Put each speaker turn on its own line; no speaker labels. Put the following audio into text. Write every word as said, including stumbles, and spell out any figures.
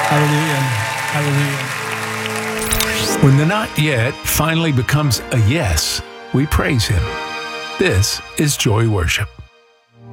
Hallelujah. Hallelujah.
When the not yet finally becomes a yes, we praise Him. This is Joy Worship.